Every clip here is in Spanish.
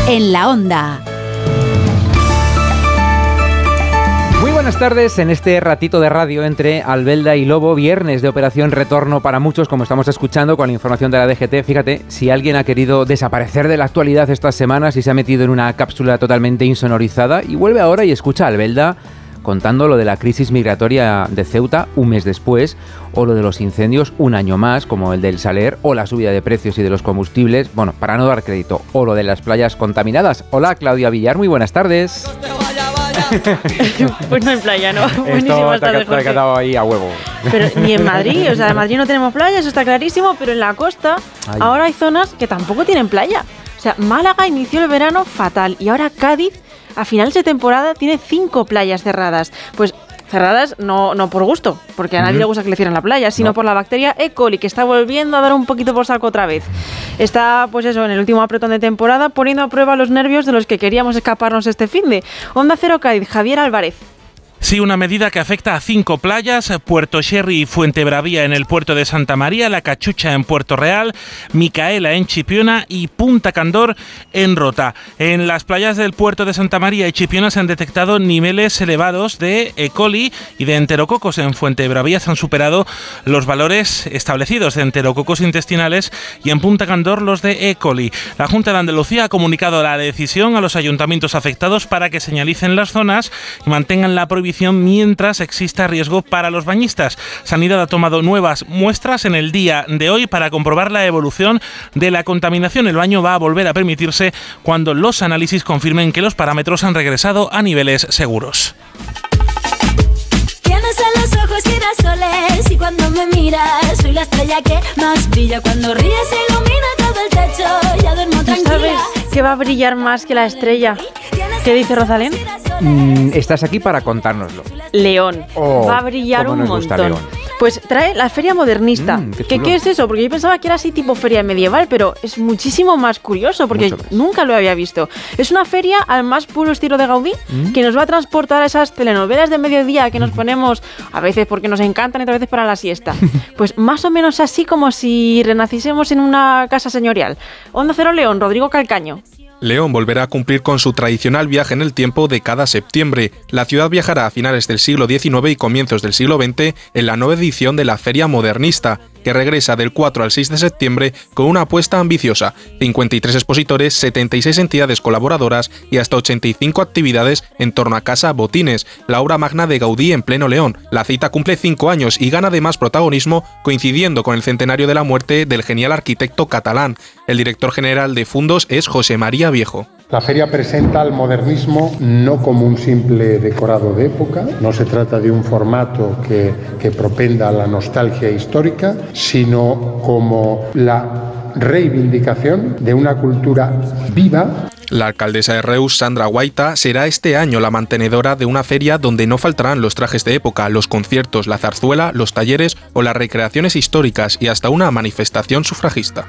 en la Onda. Muy buenas tardes en este ratito de radio entre Albelda y Lobo, viernes de operación retorno para muchos, como estamos escuchando con la información de la DGT. Fíjate, si alguien ha querido desaparecer de la actualidad estas semanas y se ha metido en una cápsula totalmente insonorizada y vuelve ahora y escucha a Albelda contando lo de la crisis migratoria de Ceuta un mes después, o lo de los incendios un año más, como el del Saler, o la subida de precios y de los combustibles, bueno, para no dar crédito, o lo de las playas contaminadas. Hola, Claudia Villar, muy buenas tardes. Pues no en playa, ¿no? Buenísimas tardes, Jorge. Te ha quedado ahí a huevo. Pero ni en Madrid, o sea, en Madrid no tenemos playa, eso está clarísimo, pero en la costa ahora hay zonas que tampoco tienen playa. O sea, Málaga inició el verano fatal y ahora Cádiz, a finales de temporada, tiene 5 playas cerradas. Pues cerradas no por gusto, porque a nadie le gusta que le cierren la playa, sino por la bacteria E. coli, que está volviendo a dar un poquito por saco otra vez. Está, pues eso, en el último apretón de temporada, poniendo a prueba los nervios de los que queríamos escaparnos este finde. Onda Cero Cádiz, Javier Álvarez. Sí, una medida que afecta a 5 playas, Puerto Sherry y Fuentebravía en el puerto de Santa María, La Cachucha en Puerto Real, Micaela en Chipiona y Punta Candor en Rota. En las playas del puerto de Santa María y Chipiona se han detectado niveles elevados de E. coli y de enterococos. En Fuentebravía se han superado los valores establecidos de enterococos intestinales y en Punta Candor los de E. coli. La Junta de Andalucía ha comunicado la decisión a los ayuntamientos afectados para que señalicen las zonas y mantengan la prohibición mientras exista riesgo para los bañistas. Sanidad ha tomado nuevas muestras en el día de hoy para comprobar la evolución de la contaminación. El baño va a volver a permitirse cuando los análisis confirmen que los parámetros han regresado a niveles seguros. Tienes en los ojos girasoles y cuando me miras soy la estrella que más brilla. Cuando ríes ilumina todo el techo, ya duermo tranquila. ¿Sabes que va a brillar más que la estrella? ¿Qué dice Rosalén? Estás aquí para contárnoslo. León. Va a brillar un montón. Pues trae la Feria Modernista. ¿Qué es eso? Porque yo pensaba que era así tipo feria medieval, pero es muchísimo más curioso porque nunca lo había visto. Es una feria al más puro estilo de Gaudí que nos va a transportar a esas telenovelas de mediodía que nos ponemos a veces porque nos encantan y otras veces para la siesta. Pues más o menos así como si renacísemos en una casa señorial. Onda Cero León, Rodrigo Calcaño. León volverá a cumplir con su tradicional viaje en el tiempo de cada septiembre. La ciudad viajará a finales del siglo XIX y comienzos del siglo XX en la nueva edición de la Feria Modernista, que regresa del 4 al 6 de septiembre con una apuesta ambiciosa: 53 expositores, 76 entidades colaboradoras y hasta 85 actividades en torno a Casa Botines, la obra magna de Gaudí en pleno León. La cita cumple 5 años y gana además protagonismo coincidiendo con el centenario de la muerte del genial arquitecto catalán. El director general de Fundos es José María Viejo. La feria presenta al modernismo no como un simple decorado de época, no se trata de un formato que propenda a la nostalgia histórica, sino como la reivindicación de una cultura viva. La alcaldesa de Reus, Sandra Guaita, será este año la mantenedora de una feria donde no faltarán los trajes de época, los conciertos, la zarzuela, los talleres o las recreaciones históricas y hasta una manifestación sufragista.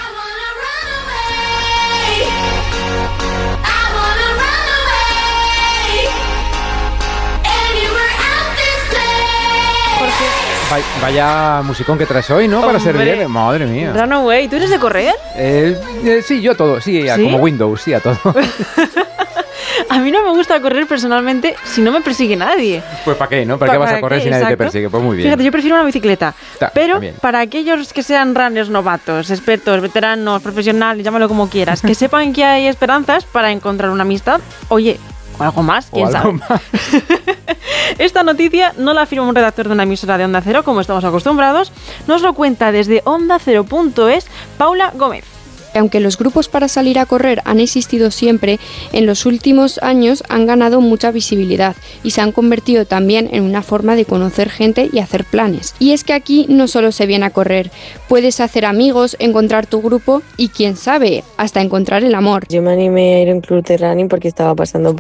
Vaya musicón que traes hoy, ¿no? Para ser bien. Madre mía. Runaway, ¿tú eres de correr? Sí, yo a todo, sí, como Windows, sí, a todo. A mí no me gusta correr personalmente si no me persigue nadie. Pues ¿para qué, no? ¿Para qué vas a correr si nadie te persigue? Pues muy bien. Fíjate, yo prefiero una bicicleta. Pero también. Para aquellos que sean runners novatos, expertos, veteranos, profesionales, llámalo como quieras, que sepan que hay esperanzas para encontrar una amistad, oye, o algo más, quién sabe. Esta noticia no la firma un redactor de una emisora de Onda Cero, como estamos acostumbrados. Nos lo cuenta desde ondacero.es Paula Gómez. Aunque los grupos para salir a correr han existido siempre, en los últimos años han ganado mucha visibilidad y se han convertido también en una forma de conocer gente y hacer planes. Y es que aquí no solo se viene a correr, puedes hacer amigos, encontrar tu grupo y quién sabe, hasta encontrar el amor. Yo me animé a ir a un club de running porque estaba pasando